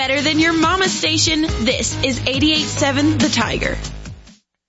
Better than your mama's station, this is 88.7 The Tiger.